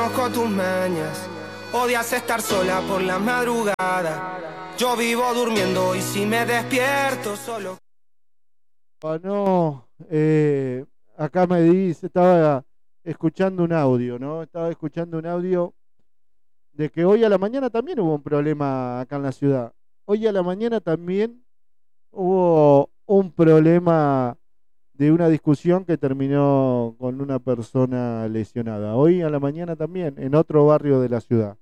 Conozco tus mañas, odias estar sola por la madrugada. Yo vivo durmiendo y si me despierto solo. No, acá me dice, estaba escuchando un audio, ¿no? Estaba escuchando un audio de que hoy a la mañana también hubo un problema acá en la ciudad. Hoy a la mañana también hubo un problema de una discusión que terminó con una persona lesionada. Hoy a la mañana también, en otro barrio de la ciudad.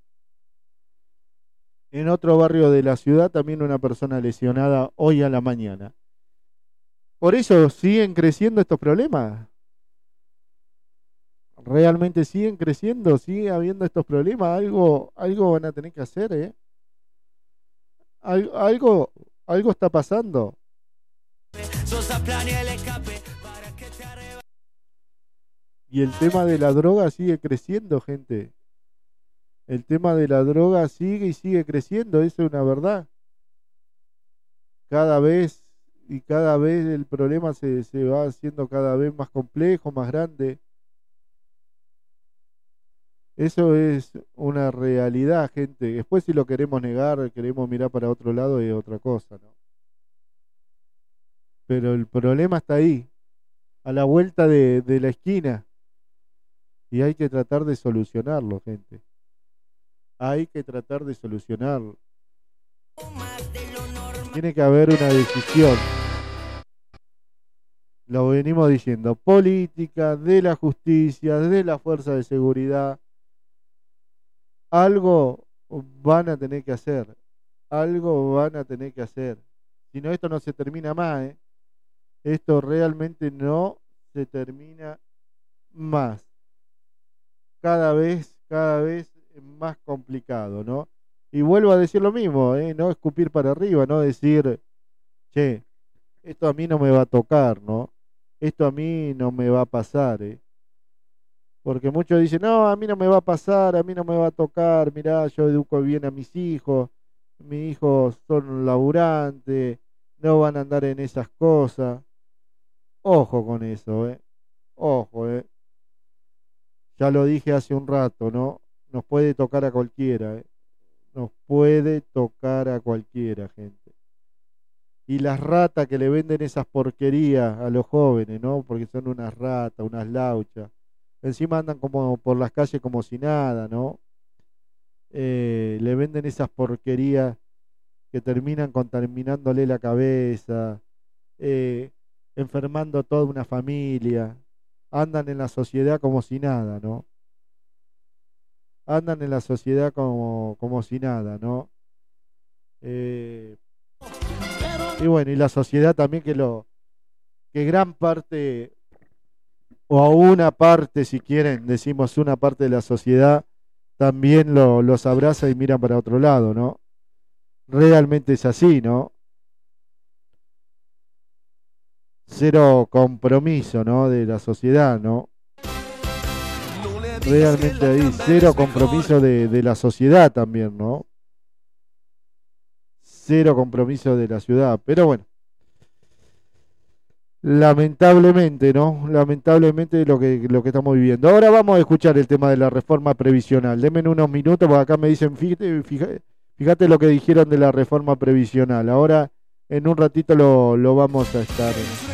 En otro barrio de la ciudad también una persona lesionada hoy a la mañana. Por eso siguen creciendo estos problemas. Realmente siguen creciendo, sigue habiendo estos problemas. Algo van a tener que hacer, ¿eh? Algo está pasando. Y el tema de la droga sigue creciendo, gente. El tema de la droga sigue y sigue creciendo, eso es una verdad. Cada vez el problema se va haciendo cada vez más complejo, más grande. Eso es una realidad, gente. Después si lo queremos negar, queremos mirar para otro lado, es otra cosa, ¿no? Pero el problema está ahí, a la vuelta de la esquina. Y hay que tratar de solucionarlo, gente. Hay que tratar de solucionarlo. Tiene que haber una decisión. Lo venimos diciendo. Política, de la justicia, de la fuerza de seguridad. Algo van a tener que hacer. Algo van a tener que hacer. Si no, esto no se termina más, ¿eh? Esto realmente no se termina más. Cada vez es más complicado, ¿no? Y vuelvo a decir lo mismo, no escupir para arriba, no decir, che, esto a mí no me va a tocar, ¿no? Esto a mí no me va a pasar, ¿eh? Porque muchos dicen, no, a mí no me va a pasar, a mí no me va a tocar, mirá, yo educo bien a mis hijos son laburantes, no van a andar en esas cosas. Ojo con eso, ojo, ya lo dije hace un rato, ¿no? Nos puede tocar a cualquiera, nos puede tocar a cualquiera, gente. Y las ratas que le venden esas porquerías a los jóvenes, ¿no? Porque son unas ratas, unas lauchas. Encima andan como por las calles como si nada, ¿no? Le venden esas porquerías que terminan contaminándole la cabeza, enfermando toda una familia. Andan en la sociedad como si nada, ¿no? Andan en la sociedad como si nada, ¿no? Y bueno, y la sociedad también que gran parte, o una parte, si quieren, decimos una parte de la sociedad, también los abraza y mira para otro lado, ¿no? Realmente es así, ¿no? Cero compromiso, ¿no? De la sociedad, ¿no? Realmente ahí, cero compromiso de la sociedad también, ¿no? Cero compromiso de la ciudad, pero bueno. Lamentablemente, ¿no? Lamentablemente lo que estamos viviendo. Ahora vamos a escuchar el tema de la reforma previsional. Denme unos minutos, porque acá me dicen, fíjate lo que dijeron de la reforma previsional. Ahora, en un ratito lo vamos a estar